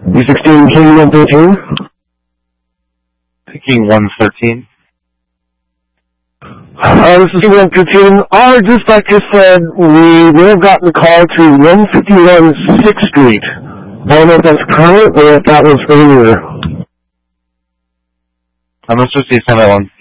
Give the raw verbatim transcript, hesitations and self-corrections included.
B sixteen, King one thirteen. King one thirteen. Uh, this is King one thirteen. Or just like I said, we will have gotten a call to one fifty-one sixth Street. I don't know if that's current or if that was earlier. I'm supposed to see that one.